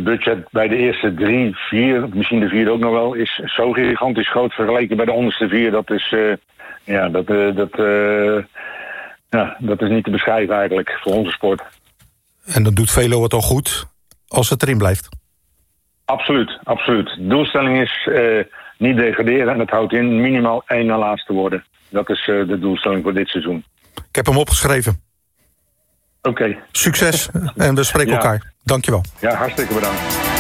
budget bij de eerste 3, 4, misschien de 4 ook nog wel, is zo gigantisch groot vergeleken bij de onderste 4. Dat is, dat is niet te beschrijven eigenlijk voor onze sport. En dan doet Velo het al goed als het erin blijft. Absoluut, absoluut. De doelstelling is niet degraderen en het houdt in minimaal 1 na laatste worden. Dat is de doelstelling voor dit seizoen. Ik heb hem opgeschreven. Oké. Succes en we spreken elkaar. Dankjewel. Ja, hartstikke bedankt.